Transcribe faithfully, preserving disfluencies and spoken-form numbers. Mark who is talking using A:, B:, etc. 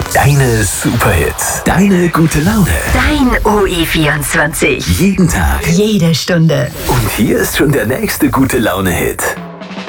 A: Deine Superhits. Deine gute Laune.
B: Dein O E vierundzwanzig.
A: Jeden Tag.
B: Jede Stunde.
A: Und hier ist schon der nächste gute Laune-Hit.